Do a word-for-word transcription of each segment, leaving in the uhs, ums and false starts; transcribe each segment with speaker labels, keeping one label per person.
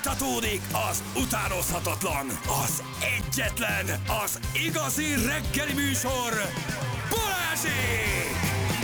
Speaker 1: Folytatódik az utánozhatatlan, az egyetlen, az igazi reggeli műsor, Balázsék!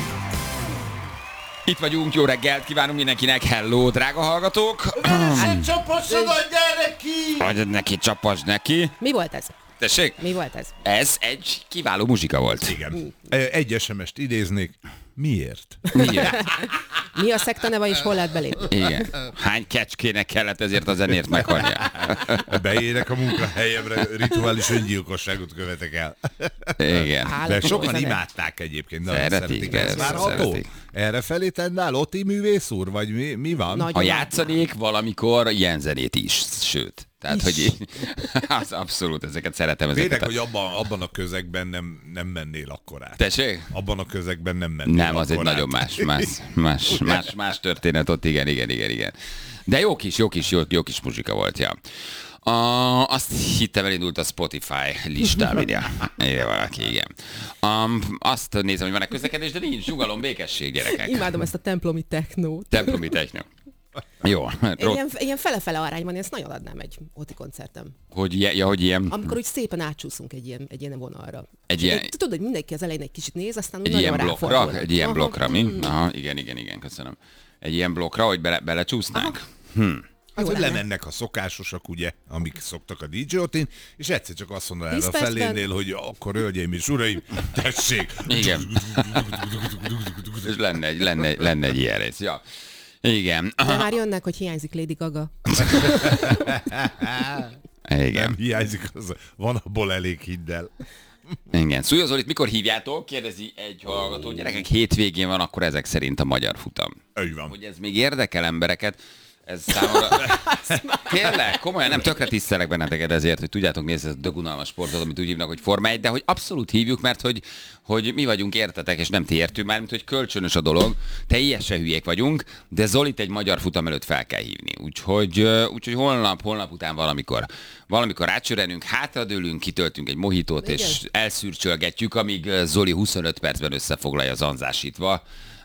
Speaker 2: Itt vagyunk, jó reggelt kívánunk mindenkinek, hello, drága hallgatók!
Speaker 3: Ne csapassad, gyere ki!
Speaker 2: Adjad neki, csapasd neki.
Speaker 4: Mi volt ez?
Speaker 2: Tessék?
Speaker 4: Mi volt ez?
Speaker 2: Ez egy kiváló muzsika volt.
Speaker 3: Igen. Egy es em est idéznék. Miért?
Speaker 2: Miért?
Speaker 4: Mi a szekta neve és hol lehet belépni?
Speaker 2: Igen. Hány kecskének kellett ezért a zenért meghalnia?
Speaker 3: Beérek a munkahelyemre, rituális öngyilkosságot követek el.
Speaker 2: Igen.
Speaker 3: De sokan imádták egyébként.
Speaker 2: Szeretik,
Speaker 3: szeretik. Ez
Speaker 2: ezt
Speaker 3: várható?
Speaker 2: szeretik.
Speaker 3: Erre felé tennál Oti művész úr? Vagy mi, mi van?
Speaker 4: Nagy-
Speaker 2: Ha játszanék valamikor ilyen zenét is, sőt. Tehát, hogy így, az abszolút, ezeket szeretem.
Speaker 3: Félek,
Speaker 2: Ezeket a...
Speaker 3: hogy abban, abban a közegben nem, nem mennél akkor át.
Speaker 2: Tessék?
Speaker 3: Abban a közegben nem mennél
Speaker 2: Nem, az egy
Speaker 3: akkor át.
Speaker 2: nagyon más, más, más, más, más történet ott, igen, igen, igen, igen. De jó kis, jó kis, jó, jó kis muzsika volt, ja. Uh, azt hittem, elindult a Spotify listám, ide. Igen, valaki, igen. Um, azt nézem, hogy van-e közlekedés, de nincs, nyugalom, békesség, gyerekek.
Speaker 4: Imádom ezt a templomi technót.
Speaker 2: Templomi techno. Jó. Rot...
Speaker 4: Ilyen, ilyen fele-fele arányban, én ezt nagyon adnám egy Oti koncertem.
Speaker 2: Hogy ilyen, ja, hogy ilyen...
Speaker 4: Amikor úgy szépen átsúszunk egy ilyen, egy ilyen vonalra.
Speaker 2: Egy ilyen...
Speaker 4: Én, tudod, hogy mindenki az elején egy kicsit néz, aztán
Speaker 2: Egy
Speaker 4: nagyon
Speaker 2: ilyen blokkra?
Speaker 4: ráfordul.
Speaker 2: Egy ilyen
Speaker 4: Aha.
Speaker 2: blokkra, mi? Aha, igen, igen, igen, köszönöm. Egy ilyen blokkra, hogy bele, belecsúsznánk? Hm.
Speaker 3: Hát,
Speaker 4: Jó
Speaker 3: hogy
Speaker 4: lenne.
Speaker 3: lemennek a szokásosak, ugye, amik szoktak a dé jé Otin, és egyszer csak azt mondaná el
Speaker 4: Tíz
Speaker 3: a
Speaker 4: percben.
Speaker 3: felénél, hogy akkor hölgyeim és uraim, tessék!
Speaker 2: Igen. És lenne egy, lenne, lenne egy ilyen rész, ja. Igen.
Speaker 4: De már jönnek, hogy hiányzik Lady Gaga.
Speaker 2: Igen.
Speaker 3: Nem hiányzik, az, van abból elég, hidd el.
Speaker 2: Igen. Szújó Zolit mikor hívjátok? Kérdezi egy hallgató. Gyerekek, hétvégén van, akkor ezek szerint a magyar futam.
Speaker 3: Ő van.
Speaker 2: Hogy ez még érdekel embereket, ez számomra... Tényleg, komolyan nem tökre tisztelek benneteket ezért, hogy tudjátok nézni ezt a dögunalmas sportot, amit úgy hívnak, hogy Forma egy, de hogy abszolút hívjuk, mert hogy, hogy mi vagyunk értetek, és nem ti értünk már, mint hogy kölcsönös a dolog. Teljesen hülyék vagyunk, de Zolit egy magyar futam előtt fel kell hívni. Úgyhogy, úgyhogy holnap, holnap után valamikor, valamikor átsörenünk, hátradőlünk, kitöltünk egy mohitót,
Speaker 4: Igen.
Speaker 2: és elszürcsölgetjük, amíg Zoli huszonöt percben összefoglalja zanzásítva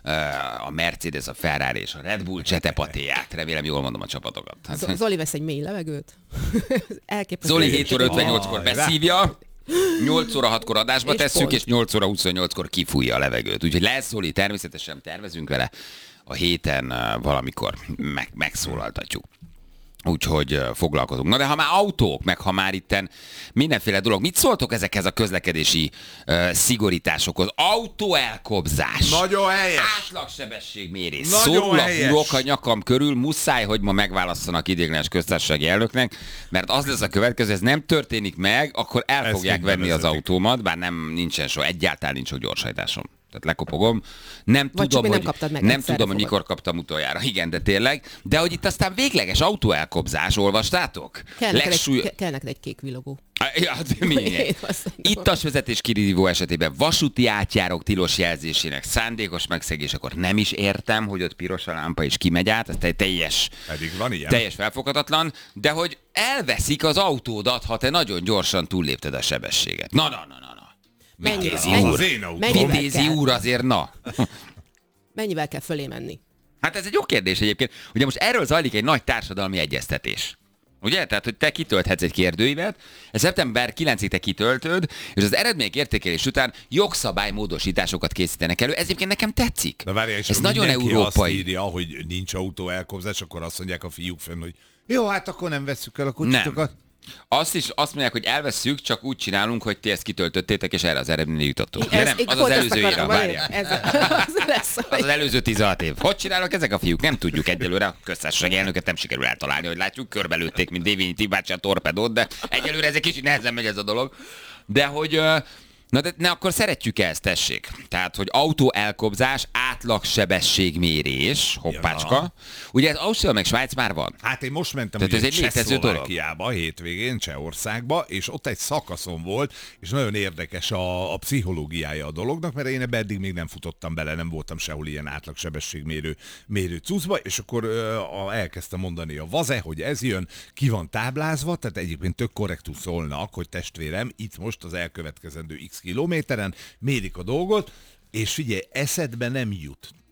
Speaker 2: a Mercedes, a Ferrari és a Red Bull csetepatéját. Remélem jól mondom a csapatokat.
Speaker 4: Z- Zoli vesz egy mély levegőt. Elképesztő.
Speaker 2: Zoli hét óra ötvennyolckor
Speaker 3: Jaj,
Speaker 2: beszívja, nyolc óra hatkor adásba
Speaker 4: És
Speaker 2: tesszük,
Speaker 4: pont.
Speaker 2: és nyolc óra huszonnyolckor kifújja a levegőt. Úgyhogy lesz Zoli, természetesen tervezünk vele a héten uh, valamikor meg, megszólaltatjuk. Úgyhogy uh, foglalkozunk. Na de ha már autók, meg ha már itten mindenféle dolog, mit szóltok ezekhez a közlekedési uh, szigorításokhoz? Autóelkobzás.
Speaker 3: Nagyon helyes.
Speaker 2: Átlagsebességmérés.
Speaker 3: Nagyon
Speaker 2: Szorul a
Speaker 3: helyes.
Speaker 2: hurok a nyakam körül, muszáj, hogy ma megválasszanak ideiglenes köztársasági elnöknek, mert az lesz a következő, ez nem történik meg, akkor el
Speaker 3: Ezt
Speaker 2: fogják
Speaker 3: így
Speaker 2: venni az
Speaker 3: nevezetik.
Speaker 2: autómat, bár nem nincsen so, egyáltalán nincs sok gyorsajtásom. Tehát lekopogom. Nem
Speaker 4: Vagy csak
Speaker 2: tudom,
Speaker 4: még nem
Speaker 2: hogy,
Speaker 4: kaptad meg,
Speaker 2: nem
Speaker 4: egyszerre
Speaker 2: tudom, hogy
Speaker 4: fogod.
Speaker 2: mikor kaptam utoljára. Igen, de tényleg. De hogy itt aztán végleges autóelkobzás, olvastátok?
Speaker 4: Kell neked,
Speaker 2: Legsúly...
Speaker 4: egy, kell neked egy kék villogó.
Speaker 2: Ja, de mi?
Speaker 4: Én azt mondom.
Speaker 2: Ittas vezetés kirívó esetében vasúti átjárók tilos jelzésének szándékos megszegésekor nem is értem, hogy ott piros a lámpa és kimegy át, ez egy teljes,
Speaker 3: Pedig van ilyen.
Speaker 2: teljes felfoghatatlan, de hogy elveszik az autódat, ha te nagyon gyorsan túllépted a sebességet. Na, na, na, na, na.
Speaker 4: Mennyi-
Speaker 2: Vitézi
Speaker 4: mennyi-
Speaker 2: úr.
Speaker 3: Az én autóm.
Speaker 4: Mennyivel
Speaker 2: Vitézi
Speaker 4: kell?
Speaker 2: úr azért, na.
Speaker 4: Mennyivel kell fölé menni?
Speaker 2: Hát ez egy jó kérdés egyébként. Ugye most erről zajlik egy nagy társadalmi egyeztetés. Ugye? Tehát, hogy te kitölthetsz egy kérdőívet, ez szeptember kilencedikéig te kitöltöd, és az eredmények értékelés után jogszabálymódosításokat készítenek elő. Ez egyébként nekem tetszik.
Speaker 3: Na várjál, és
Speaker 2: ez
Speaker 3: ha
Speaker 2: nagyon
Speaker 3: mindenki
Speaker 2: európai.
Speaker 3: azt írja, hogy nincs autó elkobzás, akkor azt mondják a fiúk fenn, hogy jó, hát akkor nem vesszük el a kutyitokat.
Speaker 2: Azt is azt mondják, hogy elvesszük, csak úgy csinálunk, hogy ti ezt kitöltöttétek, és erre az eredményre jutottunk. De
Speaker 4: Ez-
Speaker 2: nem,
Speaker 4: én
Speaker 2: az az
Speaker 4: pont ezt
Speaker 2: előző
Speaker 4: akarom,
Speaker 2: éra, várjál.
Speaker 4: Ez, az lesz,
Speaker 2: Az az előző tizenhat év. Hogy csinálnak ezek a fiúk? Nem tudjuk egyelőre. A köztársasági elnöket nem sikerül eltalálni, hogy látjuk. Körbelőtték, mint Dévényi Tibácsi a torpedót, de egyelőre ez egy kicsit nehezen megy ez a dolog. De hogy... ö, Na de ne, akkor szeretjük ezt, tessék. Tehát, hogy autó elkobzás, átlagsebességmérés, hoppácska.
Speaker 3: Ja.
Speaker 2: Ugye ez Ausztria meg Svájc már van.
Speaker 3: Hát én most mentem
Speaker 2: Tehát
Speaker 3: ugye
Speaker 2: ez egy létező dolog.
Speaker 3: Csehszlovákiába hétvégén, Csehországba, és ott egy szakaszon volt, és nagyon érdekes a, a pszichológiája a dolognak, mert én ebbe eddig még nem futottam bele, nem voltam sehol ilyen átlagsebességmérő mérő cuccba, és akkor ö, a, elkezdtem mondani a vaze, hogy ez jön, ki van táblázva, tehát egyébként tök korrektül szólnak, hogy testvérem, itt most az elkövetkezendő x kilométeren mérik a dolgot, és figyelj, eszedbe nem jut.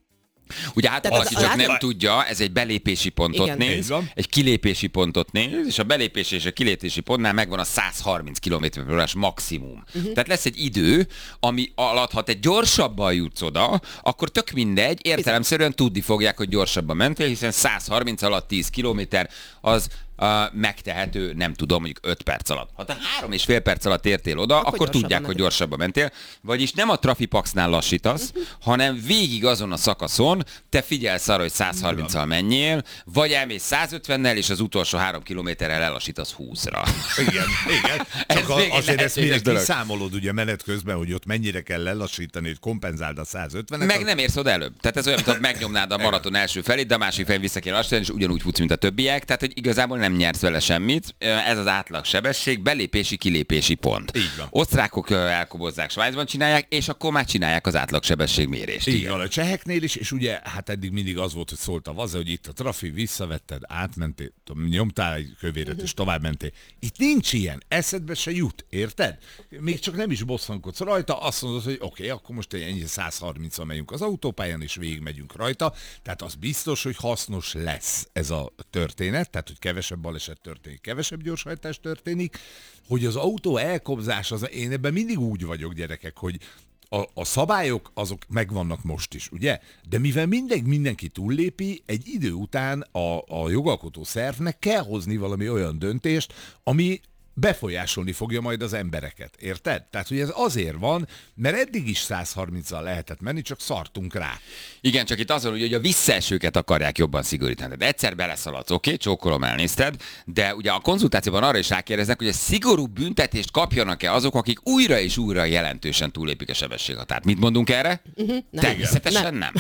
Speaker 2: Ugye hát
Speaker 4: Tehát
Speaker 2: valaki
Speaker 4: az-
Speaker 2: csak
Speaker 4: az-
Speaker 2: nem tudja, ez egy belépési pontot
Speaker 4: Igen.
Speaker 2: néz,
Speaker 3: Így van.
Speaker 2: egy kilépési pontot néz, és a belépési és a kilépési pontnál megvan a száz harminc kilométer per órás maximum. Uh-huh. Tehát lesz egy idő, ami alatt, ha te gyorsabban jutsz oda, akkor tök mindegy, értelemszerűen tudni fogják, hogy gyorsabban mentél, hiszen száz harminc alatt tíz kilométer az uh, megtehető, nem tudom, mondjuk öt perc alatt. Ha te három és fél perc alatt értél oda, akkor, akkor
Speaker 4: gyorsabban
Speaker 2: tudják, hogy
Speaker 4: mentél.
Speaker 2: gyorsabban mentél, vagyis nem a trafipaxnál lassítasz, hanem végig azon a szakaszon te figyelsz arra, hogy száz harminccal menjél, vagy elmész száz ötvennel, és az utolsó három kilométerrel elassítasz húszra.
Speaker 3: Igen, igen.
Speaker 2: Ez
Speaker 3: Csak a,
Speaker 2: még egy
Speaker 3: azért ezt
Speaker 2: lehetséges
Speaker 3: mire
Speaker 2: dolog.
Speaker 3: kiszámolod ugye menet közben, hogy ott mennyire kell lelassítani, hogy kompenzáld a száz ötvenet.
Speaker 2: Meg nem érsz oda előbb. Tehát ez olyan, mint megnyomnád a maraton első felét, de a másik felén vissza kell lassítani, és ugyanúgy futsz, mint a többiek. Tehát, hogy igazából nem nyersz vele semmit. Ez az átlag sebesség, belépési-kilépési pont.
Speaker 3: Így van.
Speaker 2: Osztrákok ö, elkobozzák, Svájcban csinálják, és akkor már csinálják az átlag sebességmérést.
Speaker 3: Így van, a cseheknél is, és ugye hát eddig mindig az volt, hogy szólt a vaza, hogy itt a trafi, visszavetted, átmentél, tudom, nyomtál egy kövéret, és tovább mentél. Itt nincs ilyen, eszedbe se jut, érted? Még csak nem is bosszankodsz rajta, azt mondod, hogy oké, okay, akkor most ennyi száz harminccal megyünk az autópályán, és végigmegyünk rajta, tehát az biztos, hogy hasznos lesz ez a történet, tehát hogy kevesebb baleset történik, kevesebb gyorshajtás történik, hogy az autó elkobzás, az, én ebben mindig úgy vagyok, gyerekek, hogy A, a szabályok azok megvannak most is, ugye? De mivel mindegy, mindenki túllépi, egy idő után a, a jogalkotó szervnek kell hozni valami olyan döntést, ami befolyásolni fogja majd az embereket, érted? Tehát, hogy ez azért van, mert eddig is száz harminccal lehetett menni, csak szartunk rá.
Speaker 2: Igen, csak itt azon, hogy a visszaesőket akarják jobban szigorítani. De egyszer beleszaladsz, oké, csókolom, elnézted, de ugye a konzultációban arra is rákérdeznek, hogy a szigorú büntetést kapjanak-e azok, akik újra és újra jelentősen túllépik a sebességhatárt. Mit mondunk erre?
Speaker 4: Nem.
Speaker 2: Természetesen nem.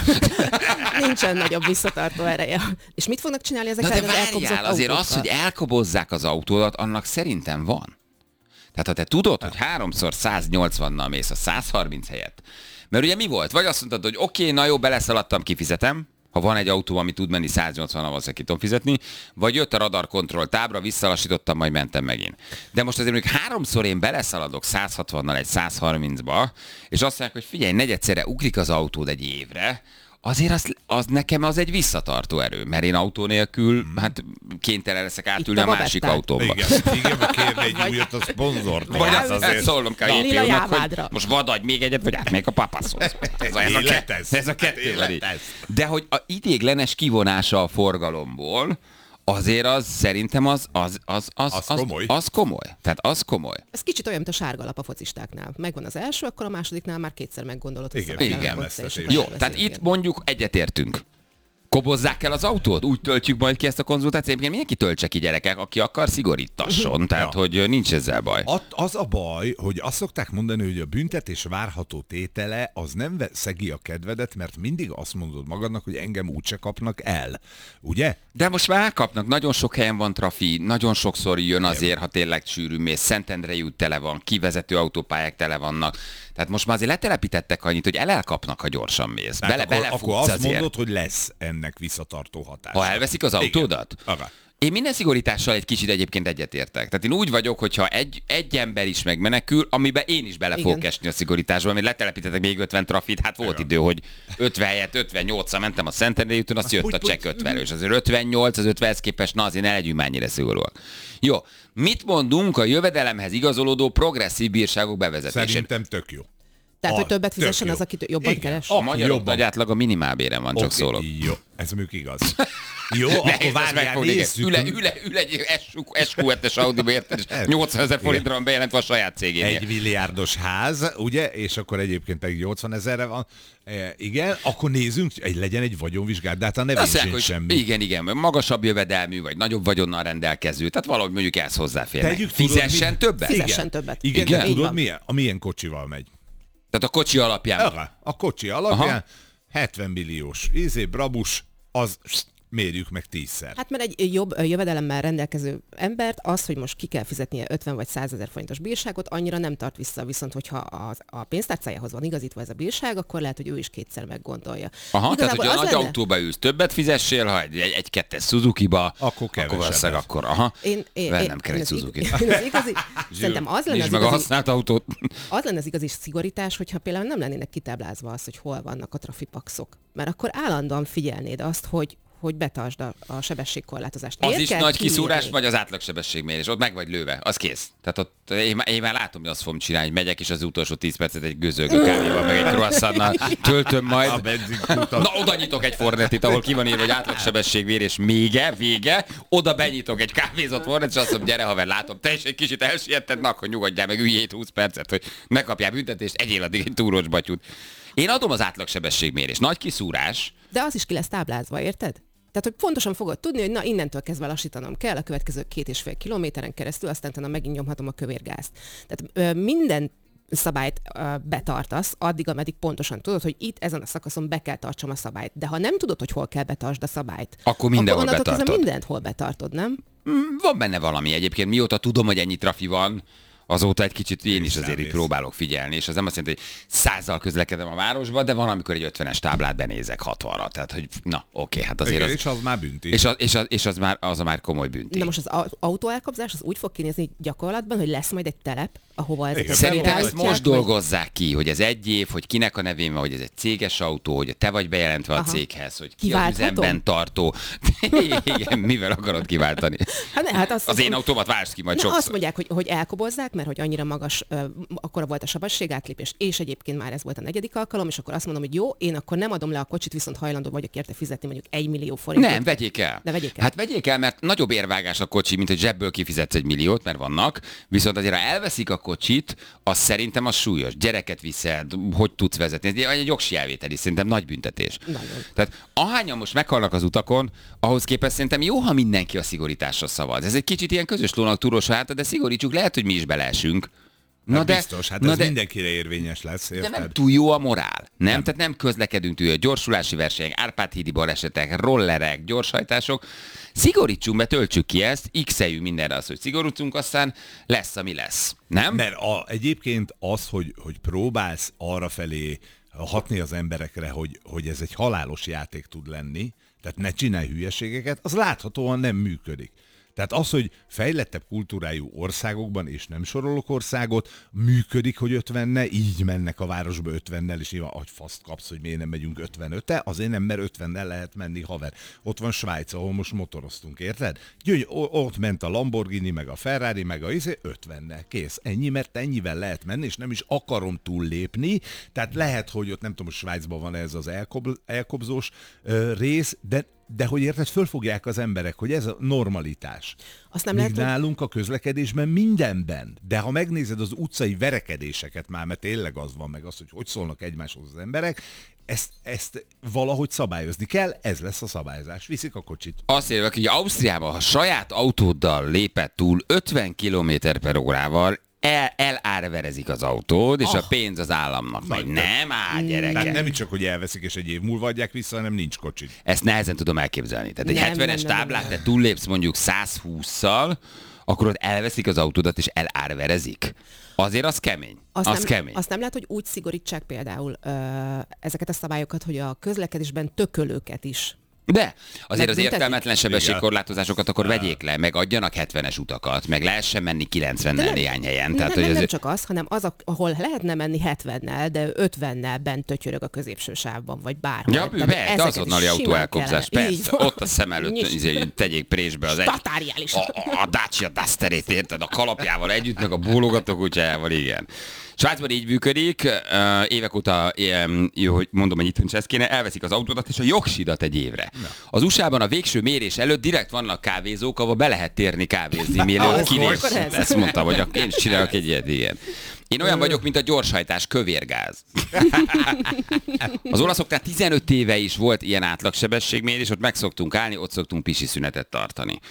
Speaker 4: Nincsen nagyobb visszatartó ereje. És mit fognak csinálni ezek
Speaker 2: Na de
Speaker 4: ellen az elkobzott
Speaker 2: várjál, azért az,
Speaker 4: autókkal?
Speaker 2: hogy elkobozzák az autódat, annak szerintem van. Tehát ha te tudod, hogy háromszor száz nyolcvannal mész a száz harminc helyett, mert ugye mi volt? Vagy azt mondtad, hogy oké, okay, na jó, beleszaladtam, kifizetem, ha van egy autó, ami tud menni száz nyolcvannal, azt ki tudom fizetni, vagy jött a radarkontroll tábra, visszalassítottam, majd mentem megint. De most azért mondjuk háromszor én beleszaladok száz hatvannal egy száz harmincba, és azt mondják, hogy figyelj, negyedszerre ugrik az autód egy évre, azért az, az nekem az egy visszatartó erő, mert én autó nélkül, hát kénytelen leszek átülni
Speaker 4: Itt
Speaker 2: a
Speaker 4: a
Speaker 2: másik
Speaker 4: babetták.
Speaker 2: autóba.
Speaker 3: Igen, igen, mert kérne egy újat a szponzort.
Speaker 2: Vagy
Speaker 3: Hát
Speaker 2: azt,
Speaker 3: azért-
Speaker 2: ezt szólnom kell a
Speaker 4: Lila
Speaker 2: épülőnek, hogy
Speaker 4: jávádra.
Speaker 2: most vadadj még egyet, vagy átmegyek a papaszhoz. Ez, a- ez, a,
Speaker 3: Élet
Speaker 2: ke-
Speaker 3: ez.
Speaker 2: ez a kettő
Speaker 3: Élet
Speaker 2: van így.
Speaker 3: ez.
Speaker 2: De hogy a idéglenes kivonása a forgalomból, azért az szerintem az, az, az, az,
Speaker 3: Az komoly.
Speaker 2: Az, az komoly. Tehát az komoly.
Speaker 4: Ez kicsit olyan, mint a sárga lap a focistáknál. Megvan az első, akkor a másodiknál már kétszer meggondolod, hogy
Speaker 3: Igen,
Speaker 4: szabad
Speaker 2: igen,
Speaker 4: elrakod,
Speaker 3: ezt
Speaker 4: és
Speaker 3: is.
Speaker 4: utána
Speaker 2: Jó,
Speaker 4: beszélünk,
Speaker 2: tehát
Speaker 4: igen.
Speaker 2: itt mondjuk egyetértünk. Kobozzák el az autót? Úgy töltjük majd ki ezt a konzultációt. Egyébként mindenki töltse ki, gyerekek, aki akar, szigorítasson. Tehát,
Speaker 3: Ja.
Speaker 2: hogy nincs ezzel baj.
Speaker 3: At- Az a baj, hogy azt szokták mondani, hogy a büntetés várható tétele az nem ve- szegi a kedvedet, mert mindig azt mondod magadnak, hogy engem úgyse kapnak el. Ugye?
Speaker 2: De most már elkapnak, nagyon sok helyen van trafi, nagyon sokszor jön azért, ha tényleg sűrű mész, Szentendrei út tele van, kivezető autópályák tele vannak. Tehát most már azért letelepítettek annyit, hogy el elkapnak, ha gyorsan mész.
Speaker 3: Tehát
Speaker 2: Bele,
Speaker 3: akkor,
Speaker 2: belefutsz
Speaker 3: akkor azt
Speaker 2: azért.
Speaker 3: mondod, hogy lesz ennek visszatartó hatása.
Speaker 2: Ha elveszik az autódat?
Speaker 3: Igen. Aha.
Speaker 2: Én minden szigorítással egy kicsit egyébként egyetértek. Tehát én úgy vagyok, hogyha egy, egy ember is megmenekül, amiben én is bele fogok
Speaker 4: Igen.
Speaker 2: esni a szigorításba, mert letelepítettek még ötven trafit, hát volt
Speaker 3: Igen.
Speaker 2: idő, hogy ötven helyett ötvennyolcra mentem a Szentendrei úton, azt jött
Speaker 3: hogy-
Speaker 2: a
Speaker 3: hogy-
Speaker 2: csekk ötvenről, és azért ötvennyolc az ötvenhez képest, na azért ne legyünk már ennyire szigorúak. Jó, mit mondunk a jövedelemhez igazolódó progresszív bírságok bevezetésén?
Speaker 3: Szerintem tök jó.
Speaker 4: Tehát,
Speaker 3: A-
Speaker 4: hogy többet
Speaker 3: tök
Speaker 4: fizessen
Speaker 3: jó.
Speaker 4: az, aki tö- jobban
Speaker 3: Igen.
Speaker 4: keres?
Speaker 2: A magyarok
Speaker 3: jobban.
Speaker 2: nagy átlag a minimálbéren van, csak
Speaker 3: Oké,
Speaker 2: szólok.
Speaker 3: Jó, ez mondjuk igaz. Jó,
Speaker 2: Nehéz
Speaker 3: akkor
Speaker 2: lesz
Speaker 3: várjál,
Speaker 2: megfogni,
Speaker 3: nézzük.
Speaker 2: Ül, ül, ül egy es kú hetes Audi-ba, érted, és nyolcvanezer forintra van bejelentve a saját cégénél.
Speaker 3: Egy milliárdos ház, ugye, és akkor egyébként pedig nyolcvan ezerre van. E, igen, akkor nézzünk, egy, legyen egy vagyonvizsgálat, de hát a ne
Speaker 2: Azt
Speaker 3: végsén
Speaker 2: mondják, hogy
Speaker 3: semmi.
Speaker 2: igen, igen, magasabb jövedelmű, vagy nagyobb vagyonnal rendelkező, tehát valahogy mondjuk ehhez hozzáférnek.
Speaker 3: Tegyük, tudod,
Speaker 2: Fizessen
Speaker 3: mi-
Speaker 2: többet?
Speaker 4: Fizessen
Speaker 3: Igen.
Speaker 4: többet.
Speaker 3: Igen,
Speaker 2: Igen.
Speaker 3: de
Speaker 4: Így
Speaker 3: tudod
Speaker 4: van.
Speaker 3: milyen? A milyen kocsival megy?
Speaker 2: Tehát a kocsi alapján.
Speaker 3: Arra, a kocsi alapján
Speaker 2: Aha.
Speaker 3: hetven milliós ízé, Brabus, az mérjük meg tízszer.
Speaker 4: Hát mert egy jobb jövedelemmel rendelkező embert az, hogy most ki kell fizetnie ötven vagy százezer forintos bírságot, annyira nem tart vissza, viszont hogyha a, a pénztárcájához van igazítva ez a bírság, akkor lehet, hogy ő is kétszer meggondolja.
Speaker 2: Aha, tehát hogyha a nagy
Speaker 4: lenne...
Speaker 2: autóba ülsz, többet fizessél, ha egy, egy kettes Suzuki-ba,
Speaker 3: akkor kevesebbet.
Speaker 2: Akkor, akkor aha,
Speaker 4: én, én,
Speaker 2: vennem
Speaker 4: én,
Speaker 2: kell egy Suzuki.
Speaker 4: Igazi, szerintem az lenne, az
Speaker 2: meg a
Speaker 4: igazi,
Speaker 2: használt autót.
Speaker 4: az lenne az igazi szigorítás, hogyha például nem lennének kitáblázva az, hogy hol vannak a trafipaxok. Mert akkor állandóan figyelnéd azt, hogy hogy betartsd a, a sebességkorlátozást.
Speaker 2: Az
Speaker 4: Miért
Speaker 2: is
Speaker 4: kell
Speaker 2: nagy
Speaker 4: kiírni?
Speaker 2: kiszúrás, vagy az átlagsebességmérés. Ott meg vagy lőve, az kész. Tehát ott én, már- én már látom, hogy azt fogom csinálni, hogy megyek, és az utolsó tíz percet egy gőzölgő kávéval, meg egy croissantnal töltöm
Speaker 3: A
Speaker 2: majd.
Speaker 3: benzinkutat.
Speaker 2: Na, oda nyitok egy Fornetit, ahol ki van írva, hogy átlagsebességmérés mége, vége, oda benyitok egy kávézott Fornet, és azt mondom, gyere haver, látom, te is egy kicsit elsietted, na akkor nyugodjál meg, ülj húsz percet, hogy ne kapjál büntetést, egyél addig egy túrós batyút. Én adom az átlagsebességmérés. Nagy kiszúrás.
Speaker 4: De az is ki lesz táblázva, érted? Tehát, hogy pontosan fogod tudni, hogy na, innentől kezdve lassítanom kell a következő két és fél kilométeren keresztül, aztán utána megint nyomhatom a kövérgázt. Tehát ö, minden szabályt ö, betartasz, addig, ameddig pontosan tudod, hogy itt ezen a szakaszon be kell tartsam a szabályt. De ha nem tudod, hogy hol kell betartsd a szabályt,
Speaker 2: Akkor mindenhol
Speaker 4: akkor onnantól kezdve
Speaker 2: betartod.
Speaker 4: mindent hol betartod, nem?
Speaker 2: Van benne valami egyébként, mióta tudom, hogy ennyi trafi van, azóta egy kicsit én is azért így próbálok figyelni, és az nem azt jelenti, hogy százzal közlekedem a városba, de van, amikor egy ötvenes táblát benézek hatvanra. Tehát, hogy na, oké, hát azért
Speaker 3: Igen,
Speaker 2: az...
Speaker 3: és az már bünti.
Speaker 2: És az, és az, és az, már, az a már komoly bünti.
Speaker 4: Na most az au- autóelkapzás az úgy fog kinézni gyakorlatban, hogy lesz majd egy telep, ahova ezek
Speaker 3: Igen,
Speaker 4: a
Speaker 2: Szerintem
Speaker 4: beállítják,
Speaker 2: ezt most
Speaker 4: vagy-
Speaker 2: dolgozzák ki, hogy ez egy év, hogy kinek a nevén van, hogy ez egy céges autó, hogy te vagy bejelentve a
Speaker 4: Aha.
Speaker 2: céghez, hogy ki az
Speaker 4: Kiválthatom?
Speaker 2: üzemben tartó. Igen, mivel akarod kiváltani?
Speaker 4: Hát, ne, hát azt,
Speaker 2: Az én autómat váltsd ki majd
Speaker 4: Na, azt
Speaker 2: sokszor.
Speaker 4: mondják, hogy, hogy elkobozzák, mert hogy annyira magas, ö, akkora volt a sebességátlépés, és egyébként már ez volt a negyedik alkalom, és akkor azt mondom, hogy jó, én akkor nem adom le a kocsit, viszont hajlandó vagyok érte fizetni mondjuk egy millió forintot.
Speaker 2: Nem, vegyék el.
Speaker 4: De vegyék el.
Speaker 2: Hát vegyék el, mert nagyobb érvágás a kocsi, mint hogy zsebből kifizetsz egy milliót, mert vannak. Viszont azért, ha elveszik a kocsit, az szerintem az súlyos. Gyereket viszel, hogy tudsz vezetni. Ez egy jogsi elvétel is, szerintem nagy büntetés.
Speaker 4: Nagyon.
Speaker 2: Tehát ahányan most meghalnak az utakon, ahhoz képest szerintem jó, ha mindenki a szigorításra szavaz. Ez egy kicsit ilyen közös lónak túros háta, de szigorítsuk, lehet, hogy mi is beleesünk. Na
Speaker 3: Hát
Speaker 2: de,
Speaker 3: biztos, hát
Speaker 2: na
Speaker 3: ez
Speaker 2: de,
Speaker 3: mindenkire érvényes lesz,
Speaker 2: de
Speaker 3: érted?
Speaker 2: nem túl jó a morál. Nem? nem. Tehát nem közlekedünk túl, gyorsulási versenyek, Árpád-hídi balesetek, rollerek, gyorshajtások. Szigorítsunk be, töltsük ki ezt, x-eljünk mindenre azt, hogy szigorítsunk, aztán lesz, ami lesz. Nem?
Speaker 3: Mert a, egyébként az, hogy, hogy próbálsz arra felé hatni az emberekre, hogy, hogy ez egy halálos játék tud lenni, tehát ne csinálj hülyeségeket, az láthatóan nem működik. Tehát az, hogy fejlettebb kultúrájú országokban, és nem sorolok országot, működik, hogy ötvenne, így mennek a városba ötvennel, és nyilván agy faszt kapsz, hogy miért nem megyünk ötvenötte, azért nem, mert ötvennel lehet menni, haver. Ott van Svájc, ahol most motoroztunk, érted? Gyöny, ott ment a Lamborghini, meg a Ferrari, meg a izé, ötvennel, kész. Ennyi, mert ennyivel lehet menni, és nem is akarom túllépni, tehát lehet, hogy ott nem tudom, hogy Svájcban van ez az elkob, elkobzós ö, rész, de De hogy érted, fölfogják az emberek, hogy ez a normalitás.
Speaker 4: Azt nem
Speaker 3: Míg
Speaker 4: lehet, hogy-
Speaker 3: nálunk a közlekedésben mindenben. De ha megnézed az utcai verekedéseket már, mert tényleg az van, meg az, hogy hogy szólnak egymáshoz az emberek, ezt, ezt valahogy szabályozni kell, ez lesz a szabályozás. Viszik a kocsit.
Speaker 2: Azt érve, hogy Ausztriában, ha saját autóddal lépett túl ötven kilométer per órával, el, elárverezik az autód, és
Speaker 3: Ah.
Speaker 2: a pénz az államnak megy.
Speaker 3: Nagy-
Speaker 2: Nem áll,
Speaker 3: Tehát
Speaker 2: gyerekek.
Speaker 3: nem csak, hogy elveszik, és egy év múlva adják vissza, hanem nincs kocsit.
Speaker 2: Ezt nehezen tudom elképzelni. Tehát egy
Speaker 4: Nem,
Speaker 2: hetvenes
Speaker 4: nem, nem,
Speaker 2: táblát,
Speaker 4: nem.
Speaker 2: te túllépsz mondjuk száz hússzal, akkor ott elveszik az autódat, és elárverezik. Azért az kemény.
Speaker 4: Azt
Speaker 2: az
Speaker 4: nem,
Speaker 2: kemény.
Speaker 4: azt nem lehet, hogy úgy szigorítsák például ö, ezeket a szabályokat, hogy a közlekedésben tökölőket is.
Speaker 2: De azért az
Speaker 4: Megbüntetik?
Speaker 2: értelmetlen sebességkorlátozásokat akkor vegyék le, meg adjanak hetvenes utakat, meg lehessen menni kilencvennel néhány helyen.
Speaker 4: Nem,
Speaker 2: Tehát,
Speaker 4: nem,
Speaker 2: hogy
Speaker 4: nem
Speaker 2: ez...
Speaker 4: csak az, hanem az, a- ahol lehetne menni hetvennel, de ötvennel bent tötyörög a középső sávban, vagy bárhol.
Speaker 2: Ja,
Speaker 4: Tehát
Speaker 2: persze,
Speaker 4: ezeket
Speaker 2: azonnali
Speaker 4: is
Speaker 2: autóelkobzás,
Speaker 4: simán kellene.
Speaker 2: persze.
Speaker 4: Így van.
Speaker 2: Ott a szem előtt
Speaker 4: Nyis-
Speaker 2: izé, tegyék présbe az egy...
Speaker 4: Statáriális.
Speaker 2: A, a Dacia Dusterét, érted? A kalapjával együtt, meg a bólogató kutyájával, igen. Svájcban így működik, uh, évek óta, ilyen, jó, hogy mondom, hogy itt ez kéne, elveszik az autódat és a jogsidat egy évre. Na. Az u es á-ban a végső mérés előtt direkt vannak kávézók, ahol be lehet térni kávézni, mielőtt
Speaker 4: Az
Speaker 2: kilépsz.
Speaker 4: akkor ez.
Speaker 2: Ezt mondtam, hogy én is csinálok egy ilyet, igen. Én olyan vagyok, mint a gyorshajtás, kövérgáz. Az olaszoknál tizenöt éve is volt ilyen átlagsebességmérés, ott meg szoktunk állni, ott szoktunk pisi szünetet tartani.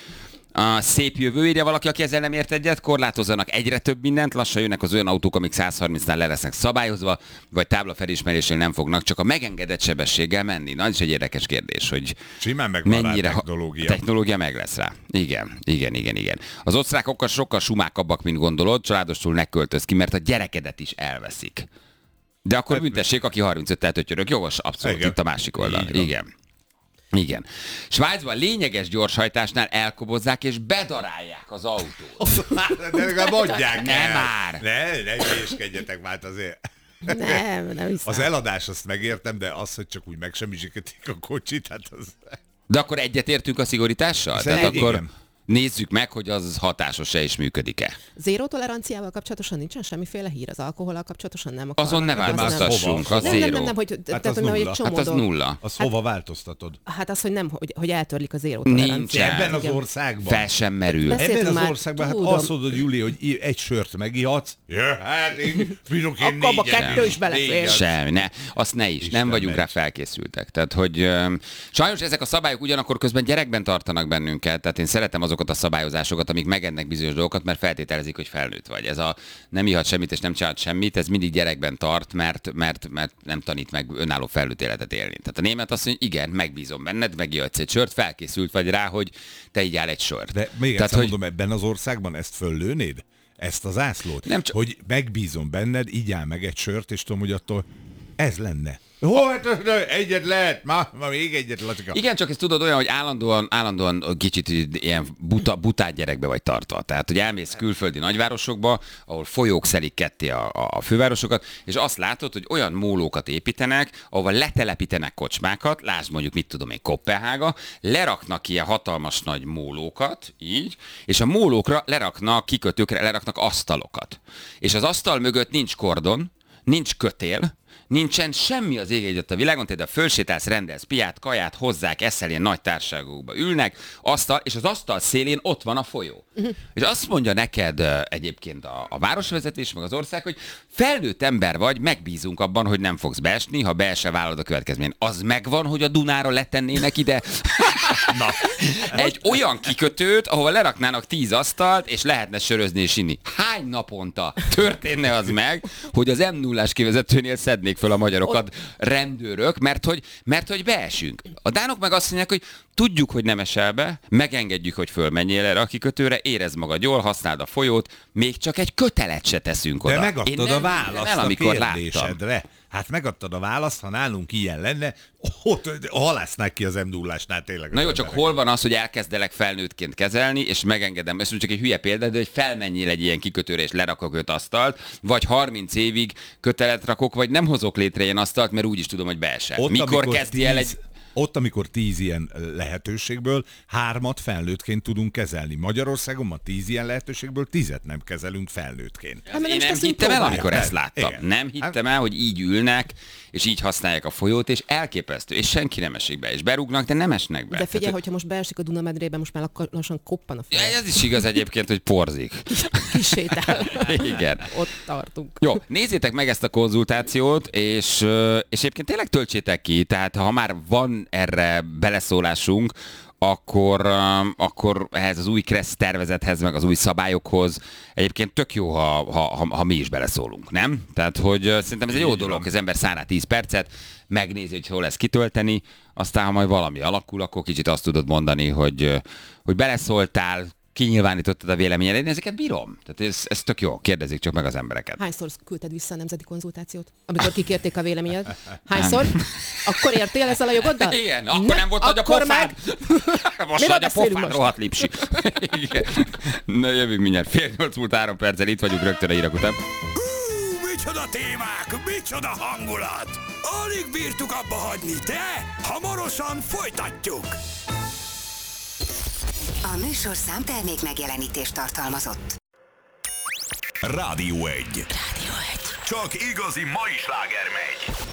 Speaker 2: A szép jövő, írja valaki, aki ezzel nem ért egyet, korlátozzanak egyre több mindent, lassan jönnek az olyan autók, amik száz harmincnál le lesznek szabályozva, vagy tábla felismerésén nem fognak csak a megengedett sebességgel menni. Na, ez is egy érdekes kérdés, hogy
Speaker 3: simán megvan
Speaker 2: mennyire
Speaker 3: rá technológia.
Speaker 2: Ha, technológia meg lesz rá. Igen, igen, igen, igen. Az osztrákokkal sokkal sumákabbak, mint gondolod, családostul ne költöz ki, mert a gyerekedet is elveszik. De akkor hát, büntessék, aki harmincöttel tötyörök. Jogos, abszolút, igen. Itt a másik oldal. Igen. Igen. Svájcban lényeges gyorshajtásnál elkobozzák és bedarálják az autót.
Speaker 3: De legalább adják
Speaker 2: ne
Speaker 3: el.
Speaker 2: már!
Speaker 3: Ne, ne hülyéskedjetek már azért.
Speaker 4: Nem, nem hiszem.
Speaker 3: Az eladás azt megértem, de az, hogy csak úgy megsemmisítik a kocsit, hát az...
Speaker 2: De akkor egyetértünk a szigorítással? Tehát akkor igen. Nézzük meg, hogy az hatásos-e és működik-e.
Speaker 4: Zéró toleranciával kapcsolatosan nincsen semmiféle hír, az alkohollal kapcsolatosan nem akarnak.
Speaker 2: Azon ne változtassunk, az
Speaker 4: nem,
Speaker 2: zéró.
Speaker 4: Nem, nem, nem, hogy,
Speaker 3: hát
Speaker 4: tehát,
Speaker 3: az nulla.
Speaker 4: Hogy
Speaker 2: hát az nulla.
Speaker 3: Az
Speaker 4: hát,
Speaker 3: hova változtatod?
Speaker 4: Hát az, hogy nem, hogy, hogy eltörlik a zéró toleranciát.
Speaker 2: Nincsen.
Speaker 3: Ebben az országban.
Speaker 2: Fel sem merül.
Speaker 3: Ebben az országban, hát azt mondod, Júli, hogy egy sört megihatsz. Ja, hát én bírok én
Speaker 4: négyet. Akkor kettő is belefér.
Speaker 2: Semmi, ne. Azt ne is. Isten nem vagyunk megy. Rá felkészültek. Tehát, hogy um, sajnos ezek a szabályok ugyanakkor közben gyerekben tartanak bennünket. Tehát én szeretem azokat a szabályozásokat, amik megednek bizonyos dolgokat, mert feltételezik, hogy felnőtt vagy. Ez a nem ihat semmit és nem csinált semmit, ez mindig gyerekben tart, mert, mert, mert nem tanít meg önálló felnőtt életet élni. Tehát a német azt mondja, igen, megbízom benned, megihatsz egy sört, felkészült vagy rá, hogy te így áll egy sört.
Speaker 3: De még
Speaker 2: Tehát,
Speaker 3: egyszer hogy... mondom, ebben az országban ezt föllőnéd? Ezt az ászlót? Nem csak... Hogy megbízom benned, így áll meg egy sört, és tudom, hogy attól ez lenne. Hó, hát egyet lehet, ma, ma még egyet, Lacika.
Speaker 2: Igen, csak ezt tudod olyan, hogy állandóan, állandóan kicsit ilyen buta, butát gyerekbe vagy tartva. Tehát, hogy elmész külföldi nagyvárosokba, ahol folyók szelik ketté a, a fővárosokat, és azt látod, hogy olyan mólókat építenek, ahol letelepítenek kocsmákat, lásd mondjuk, mit tudom én, Koppenhága, leraknak ilyen hatalmas nagy mólókat, így, és a mólókra leraknak, kikötőkre leraknak asztalokat. És az asztal mögött nincs kordon, nincs kötél, nincsen semmi az ég egyet a világon, tehát fölsétálsz, rendelsz piát, kaját, hozzák, eszel, ilyen nagy társaságokba ülnek, asztal, és az asztal szélén ott van a folyó. Uh-huh. És azt mondja neked uh, egyébként a, a városvezetés, meg az ország, hogy felnőtt ember vagy, megbízunk abban, hogy nem fogsz beesni, ha be se vállalod a következmény. Az megvan, hogy a Dunára letennének ide Na. egy olyan kikötőt, ahol leraknának tíz asztalt, és lehetne sörözni és inni. Hány naponta történne az meg, hogy az em nullás kivezetőnél szednék föl a magyarokat rendőrök, mert hogy, mert hogy beesünk. A dánok meg azt mondják, hogy tudjuk, hogy nem esel be, megengedjük, hogy fölmenjél erre a kikötőre, érezd magad jól, használd a folyót, még csak egy kötelet se teszünk oda.
Speaker 3: De megadtad nem, a választ el,
Speaker 2: a
Speaker 3: kérdésedre. Láttam. Hát megadtad a választ, ha nálunk ilyen lenne, ott halásznák ki az em nullásnál tényleg.
Speaker 2: Na jó, csak hol van az, hogy elkezdelek felnőttként kezelni, és megengedem, ez csak egy hülye példa, de hogy felmenjél egy ilyen kikötőre, és lerakok öt asztalt, vagy harminc évig kötelet rakok, vagy nem hozok létre ilyen asztalt, mert úgy is tudom, hogy beesel.
Speaker 3: Ott,
Speaker 2: Mikor kezdi el egy...
Speaker 3: Ott, amikor tíz ilyen lehetőségből hármat felnőttként tudunk kezelni. Magyarországon ma tíz ilyen lehetőségből tízet nem kezelünk felnőttként.
Speaker 2: Hát, én nem hittem el, amikor ezt láttam. Igen. Nem hittem el, hogy így ülnek, és így használják a folyót, és elképesztő, és senki nem esik be, és berúgnak, de nem esnek be.
Speaker 4: De figyelj, tehát, hogyha most beesik a Dunamedrébe, most már lassan koppan a folyó.
Speaker 2: Ja, ez is igaz egyébként, hogy porzik.
Speaker 4: Kisétál.
Speaker 2: Igen.
Speaker 4: Ott tartunk.
Speaker 2: Jó, nézzétek meg ezt a konzultációt, és, és egyébként tényleg töltsétek ki, tehát ha már van erre beleszólásunk, akkor, akkor ehhez az új Kressz tervezethez, meg az új szabályokhoz egyébként tök jó, ha, ha, ha, ha mi is beleszólunk, nem? Tehát, hogy szerintem ez egy jó dolog, az ember száll rá tíz percet, megnézi, hogy hol lesz kitölteni, aztán ha majd valami alakul, akkor kicsit azt tudod mondani, hogy, hogy beleszóltál, kinyilvánítottad a véleményed, én ezeket bírom. Tehát ez, ez tök jó, kérdezzék csak meg az embereket.
Speaker 4: Hányszor küldted vissza a nemzeti konzultációt, amikor kikérték a véleményed? Hányszor? Akkor értél ezzel a jogoddal?
Speaker 2: Igen, akkor ne, nem volt nagy a pofád. Most nagy a pofád, rohadt lipsi. Igen. Na jövünk mindjárt. Fél nyolc múlt három perccel, itt vagyunk rögtön a hírek után.
Speaker 1: Micsoda témák, micsoda hangulat! Alig bírtuk abba hagyni, de hamarosan folytatjuk!
Speaker 5: A műsorszám termék megjelenítést tartalmazott.
Speaker 1: Rádió egy.
Speaker 5: Rádió egy.
Speaker 1: Csak igazi mai sláger megy.